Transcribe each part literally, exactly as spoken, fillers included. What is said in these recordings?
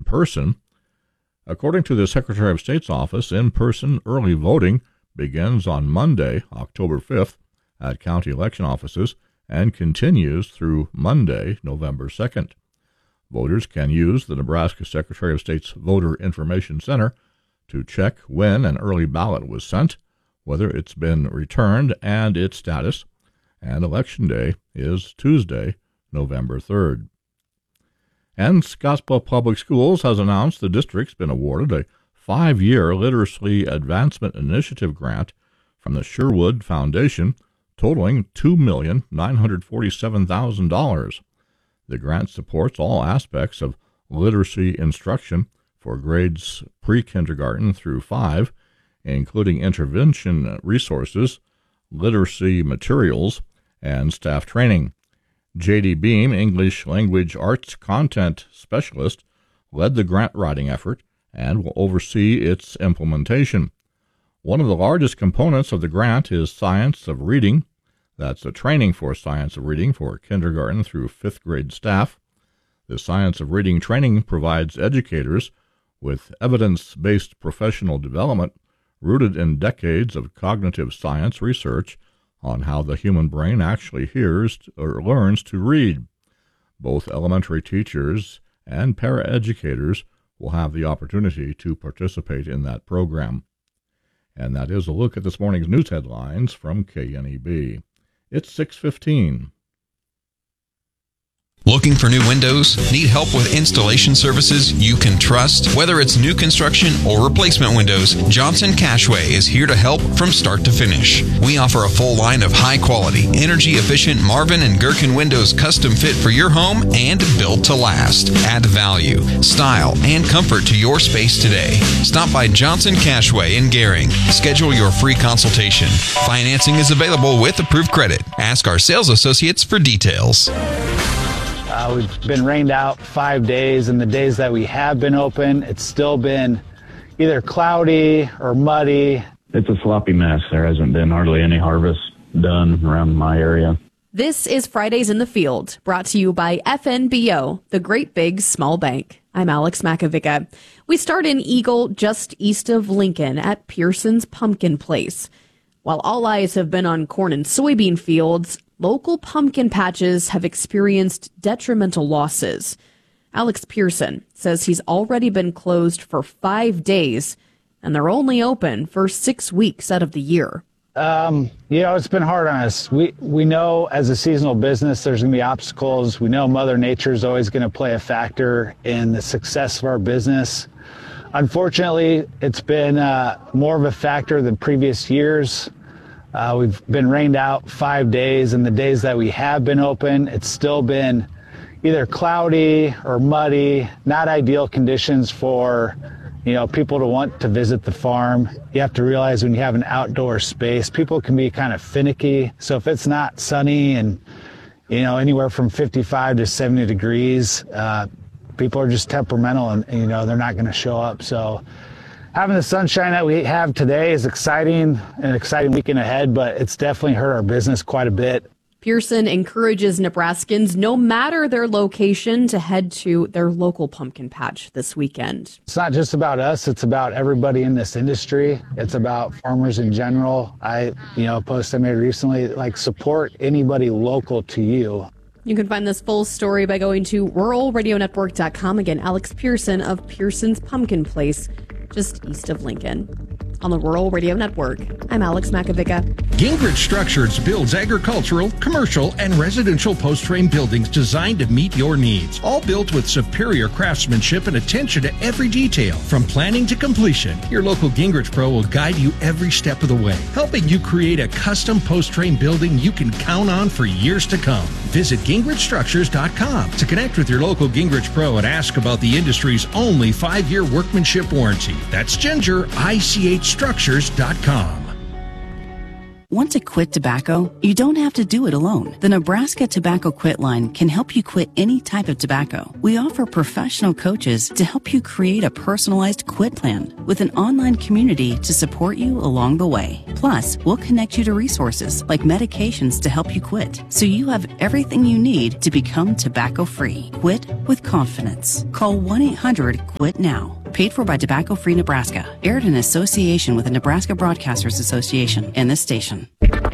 person. According to the Secretary of State's office, in-person early voting begins on Monday, October fifth, at county election offices and continues through Monday, November second. Voters can use the Nebraska Secretary of State's Voter Information Center to check when an early ballot was sent, whether it's been returned, and its status. And Election Day is Tuesday, November third. And Scottsbluff Public Schools has announced the district's been awarded a five-year Literacy Advancement Initiative grant from the Sherwood Foundation, totaling two million nine hundred forty-seven thousand dollars. The grant supports all aspects of literacy instruction for grades pre-kindergarten through five, including intervention resources, literacy materials, and staff training. J D Beam, English Language Arts Content Specialist, led the grant writing effort and will oversee its implementation. One of the largest components of the grant is Science of Reading. That's a training for Science of Reading for kindergarten through fifth grade staff. The Science of Reading training provides educators with evidence-based professional development rooted in decades of cognitive science research on how the human brain actually hears or learns to read. Both elementary teachers and paraeducators will have the opportunity to participate in that program. And that is a look at this morning's news headlines from K N E B. It's six fifteen. Looking for new windows? Need help with installation services you can trust? Whether it's new construction or replacement windows, Johnson Cashway is here to help from start to finish. We offer a full line of high-quality, energy-efficient Marvin and Gherkin windows custom fit for your home and built to last. Add value, style, and comfort to your space today. Stop by Johnson Cashway in Gehring. Schedule your free consultation. Financing is available with approved credit. Ask our sales associates for details. Uh, we've been rained out five days, and the days that we have been open, it's still been either cloudy or muddy. It's a sloppy mess. There hasn't been hardly any harvest done around my area. This is Fridays in the Field, brought to you by F N B O, the Great Big Small Bank. I'm Alex Makovica. We start in Eagle, just east of Lincoln, at Pearson's Pumpkin Place. While all eyes have been on corn and soybean fields, local pumpkin patches have experienced detrimental losses. Alex Pearson says he's already been closed for five days, and they're only open for six weeks out of the year. Um, you know, it's been hard on us. We we know as a seasonal business there's going to be obstacles. We know Mother Nature is always going to play a factor in the success of our business. Unfortunately, it's been uh, more of a factor than previous years. Uh, we've been rained out five days, and the days that we have been open, it's still been either cloudy or muddy, not ideal conditions for, you know, people to want to visit the farm. You have to realize when you have an outdoor space, people can be kind of finicky. So if it's not sunny and, you know, anywhere from fifty-five to seventy degrees, uh, people are just temperamental and, you know, they're not going to show up. So having the sunshine that we have today is exciting, an exciting weekend ahead, but it's definitely hurt our business quite a bit. Pearson encourages Nebraskans, no matter their location, to head to their local pumpkin patch this weekend. It's not just about us, it's about everybody in this industry. It's about farmers in general. I, you know, a post I made recently, like, support anybody local to you. You can find this full story by going to rural radio network dot com. Again, Alex Pearson of Pearson's Pumpkin Place, just east of Lincoln. On the Rural Radio Network, I'm Alex Makovica. Gingrich Structures builds agricultural, commercial, and residential post-frame buildings designed to meet your needs. All built with superior craftsmanship and attention to every detail. From planning to completion, your local Gingrich Pro will guide you every step of the way, helping you create a custom post-frame building you can count on for years to come. Visit gingrich structures dot com to connect with your local Gingrich Pro and ask about the industry's only five-year workmanship warranty. That's Ginger, I C H structures dot com. Want to quit tobacco? You don't have to do it alone. The Nebraska Tobacco Quit Line can help you quit any type of tobacco. We offer professional coaches to help you create a personalized quit plan with an online community to support you along the way. Plus, we'll connect you to resources like medications to help you quit, so you have everything you need to become tobacco-free. Quit with confidence. Call one eight hundred quit now. Paid for by Tobacco Free Nebraska. Aired in association with the Nebraska Broadcasters Association and this station.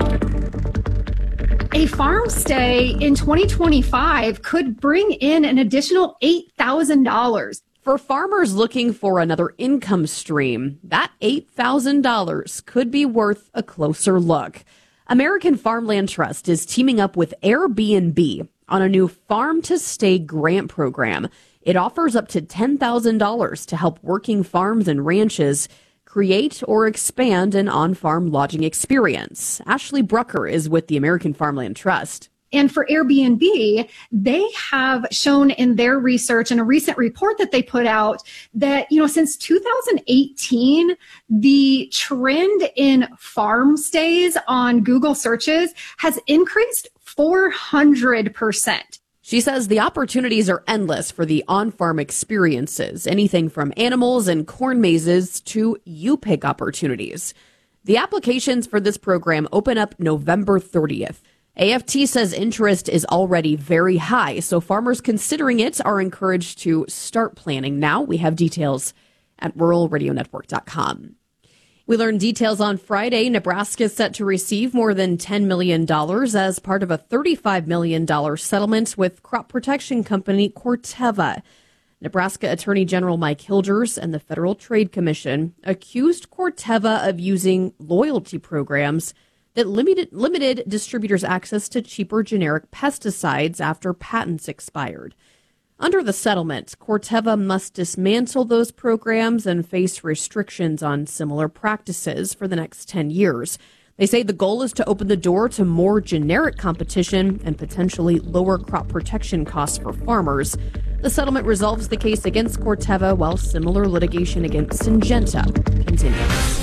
A farm stay in twenty twenty-five could bring in an additional eight thousand dollars. For farmers looking for another income stream, that eight thousand dollars could be worth a closer look. American Farmland Trust is teaming up with Airbnb on a new Farm to Stay grant program. It offers up to ten thousand dollars to help working farms and ranches create or expand an on-farm lodging experience. Ashley Brucker is with the American Farmland Trust. And for Airbnb, they have shown in their research and a recent report that they put out that, you know, since two thousand eighteen, the trend in farm stays on Google searches has increased four hundred percent. She says the opportunities are endless for the on-farm experiences, anything from animals and corn mazes to U-Pick opportunities. The applications for this program open up November thirtieth. A F T says interest is already very high, so farmers considering it are encouraged to start planning now. We have details at rural radio network dot com. We learned details on Friday. Nebraska is set to receive more than ten million dollars as part of a thirty-five million dollars settlement with crop protection company Corteva. Nebraska Attorney General Mike Hilders and the Federal Trade Commission accused Corteva of using loyalty programs that limited, limited distributors' access to cheaper generic pesticides after patents expired. Under the settlement, Corteva must dismantle those programs and face restrictions on similar practices for the next ten years. They say the goal is to open the door to more generic competition and potentially lower crop protection costs for farmers. The settlement resolves the case against Corteva while similar litigation against Syngenta continues.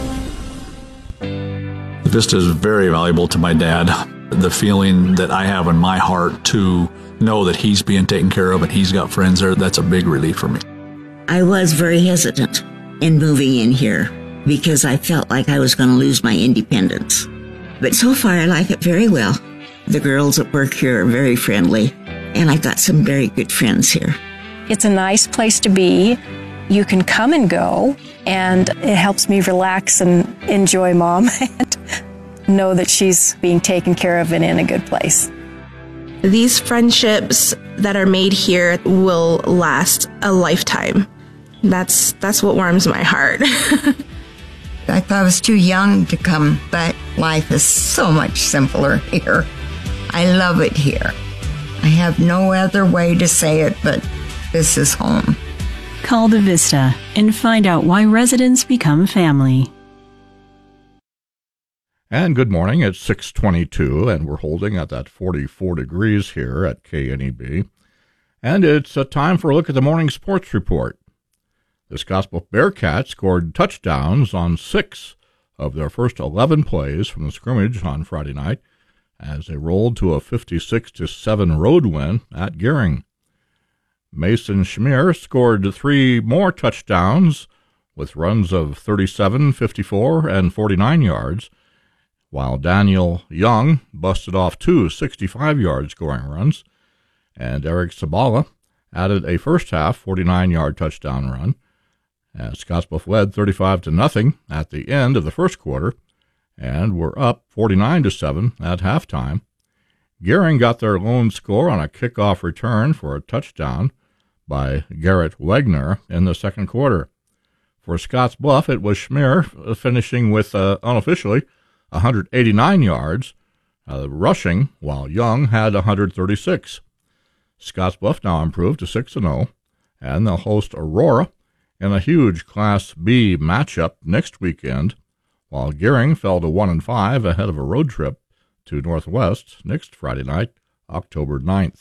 Vista is very valuable to my dad. The feeling that I have in my heart to know that he's being taken care of and he's got friends there, that's a big relief for me. I was very hesitant in moving in here because I felt like I was going to lose my independence. But so far I like it very well. The girls at work here are very friendly, and I've got some very good friends here. It's a nice place to be. You can come and go, and it helps me relax and enjoy Mom and know that she's being taken care of and in a good place. These friendships that are made here will last a lifetime. That's that's what warms my heart. I thought I was too young to come, but life is so much simpler here. I love it here. I have no other way to say it, but this is home. Call the Vista and find out why residents become family. And good morning. It's six twenty-two, and we're holding at that forty-four degrees here at K N E B. And it's a time for a look at the morning sports report. The Scottsbluff Bearcats scored touchdowns on six of their first eleven plays from the scrimmage on Friday night as they rolled to a fifty-six to seven road win at Gering. Mason Schmier scored three more touchdowns with runs of thirty-seven, fifty-four, and forty-nine yards, while Daniel Young busted off two sixty-five-yard scoring runs, and Eric Sabala added a first-half forty-nine-yard touchdown run, as Scottsbluff led thirty-five to nothing at the end of the first quarter, and were up forty-nine to seven at halftime. Gering got their lone score on a kickoff return for a touchdown by Garrett Wagner in the second quarter. For Scottsbluff, it was Schmier finishing with, uh, unofficially, one hundred eighty-nine yards, uh, rushing, while Young had one hundred thirty-six. Scottsbluff now improved to six and oh, and they'll host Aurora in a huge Class B matchup next weekend, while Gering fell to one and five ahead of a road trip to Northwest next Friday night, October ninth.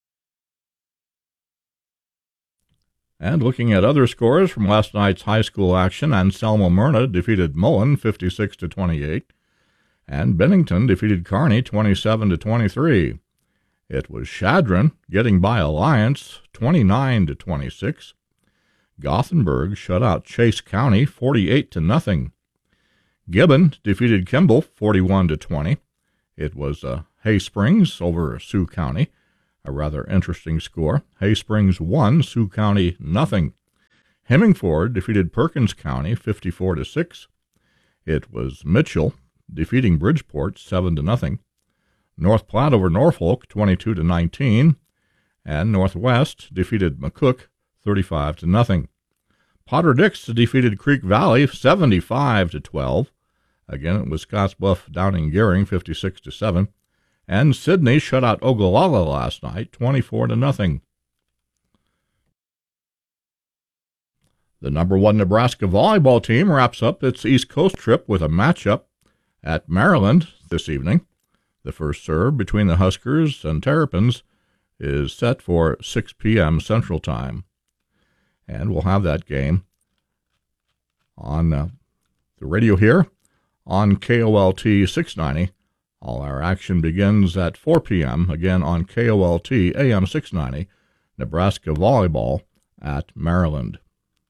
And looking at other scores from last night's high school action, Anselmo Myrna defeated Mullen fifty-six to twenty-eight. And Bennington defeated Kearney twenty-seven to twenty-three. It was Chadron getting by Alliance twenty-nine to twenty-six. Gothenburg shut out Chase County forty-eight to nothing. Gibbon defeated Kimball forty-one to twenty. It was uh, Hay Springs over Sioux County, a rather interesting score. Hay Springs won, Sioux County nothing. Hemingford defeated Perkins County fifty-four to six. It was Mitchell defeating Bridgeport seven to nothing. North Platte over Norfolk twenty-two to nineteen, and Northwest defeated McCook thirty-five to nothing. Potter Dix defeated Creek Valley seventy-five to twelve. Again, it was Scottsbluff Downing Gearing fifty-six to seven, and Sydney shut out Ogallala last night twenty-four to nothing. The number one Nebraska volleyball team wraps up its East Coast trip with a matchup at Maryland this evening. The first serve between the Huskers and Terrapins is set for six p.m. Central Time. And we'll have that game on uh, the radio here on K O L T six ninety. All our action begins at four p.m. again on K O L T A M six ninety, Nebraska volleyball at Maryland.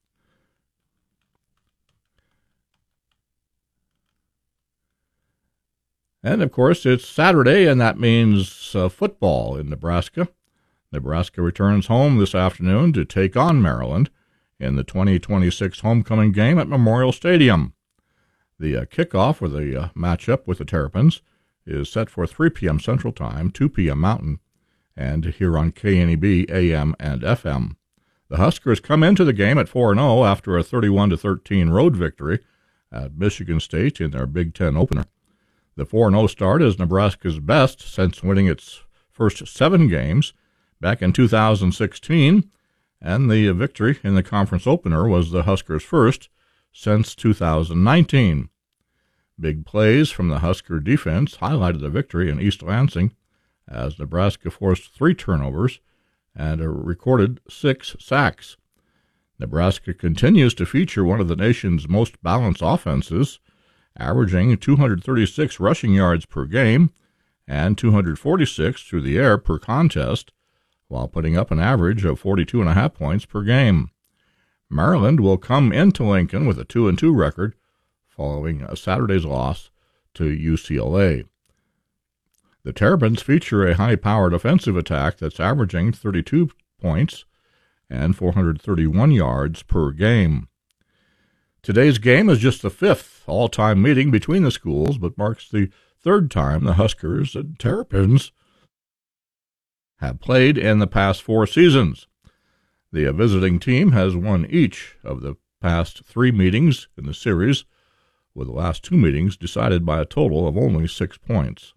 And, of course, it's Saturday, and that means uh, football in Nebraska. Nebraska returns home this afternoon to take on Maryland in the twenty twenty-six homecoming game at Memorial Stadium. The uh, kickoff for the uh, matchup with the Terrapins is set for three p.m. Central Time, two p.m. Mountain, and here on K N E B A M and F M. The Huskers come into the game at four and oh after a thirty-one to thirteen road victory at Michigan State in their Big Ten opener. The four and oh start is Nebraska's best since winning its first seven games back in two thousand sixteen, and the victory in the conference opener was the Huskers' first since two thousand nineteen. Big plays from the Husker defense highlighted the victory in East Lansing as Nebraska forced three turnovers and recorded six sacks. Nebraska continues to feature one of the nation's most balanced offenses, averaging two hundred thirty-six rushing yards per game and two hundred forty-six through the air per contest, while putting up an average of forty-two point five points per game. Maryland will come into Lincoln with a two and two record following a Saturday's loss to U C L A. The Terrapins feature a high-powered offensive attack that's averaging thirty-two points and four hundred thirty-one yards per game. Today's game is just the fifth all-time meeting between the schools, but marks the third time the Huskers and Terrapins have played in the past four seasons. The visiting team has won each of the past three meetings in the series, with the last two meetings decided by a total of only six points.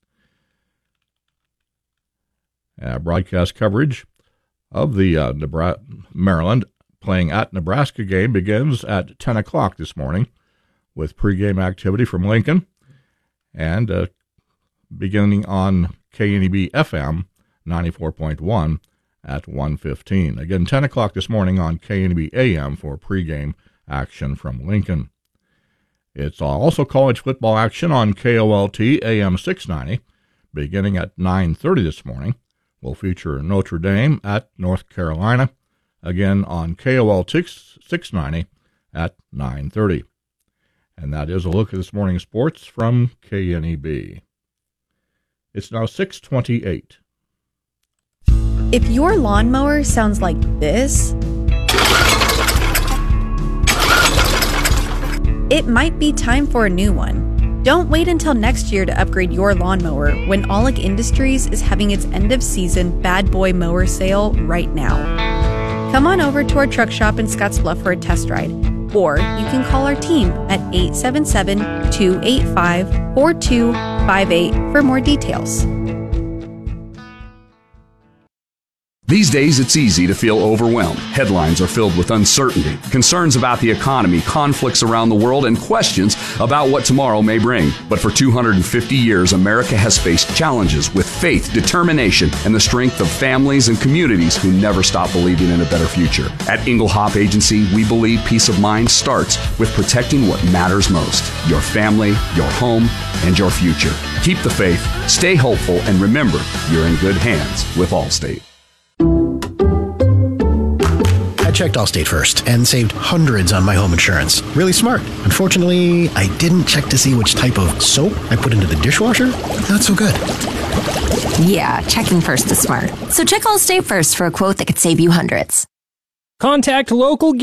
Uh, broadcast coverage of the uh, Nebraska, Maryland playing at Nebraska game begins at ten o'clock this morning with pregame activity from Lincoln, and uh, beginning on K N E B F M ninety-four point one at one fifteen. Again, ten o'clock this morning on K N E B A M for pregame action from Lincoln. It's also college football action on K O L T A M six ninety, beginning at nine thirty this morning. We'll feature Notre Dame at North Carolina, again on K O L T six ninety at nine thirty. And that is a look at this morning's sports from K N E B. It's now six twenty-eight. If your lawnmower sounds like this, it might be time for a new one. Don't wait until next year to upgrade your lawnmower when Aulick Industries is having its end-of-season Bad Boy Mower sale right now. Come on over to our truck shop in Scottsbluff for a test ride, or you can call our team at eight seven seven, two eight five, four two five eight for more details. These days, it's easy to feel overwhelmed. Headlines are filled with uncertainty, concerns about the economy, conflicts around the world, and questions about what tomorrow may bring. But for two hundred fifty years, America has faced challenges with faith, determination, and the strength of families and communities who never stop believing in a better future. At Inglehop Agency, we believe peace of mind starts with protecting what matters most: your family, your home, and your future. Keep the faith, stay hopeful, and remember, you're in good hands with Allstate. I checked Allstate first and saved hundreds on my home insurance. Really smart. Unfortunately, I didn't check to see which type of soap I put into the dishwasher. Not so good. Yeah, checking first is smart. So check Allstate first for a quote that could save you hundreds. Contact local